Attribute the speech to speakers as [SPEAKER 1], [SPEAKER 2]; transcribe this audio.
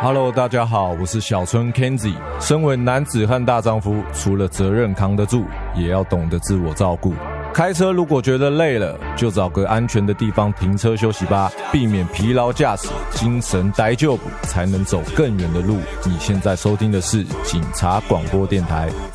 [SPEAKER 1] Hello， 大家好，我是小春 Kenzie。身为男子汉大丈夫，除了责任扛得住，也要懂得自我照顾。开车如果觉得累了，就找个安全的地方停车休息吧，避免疲劳驾驶，精神呆就补，才能走更远的路。你现在收听的是警察广播电台。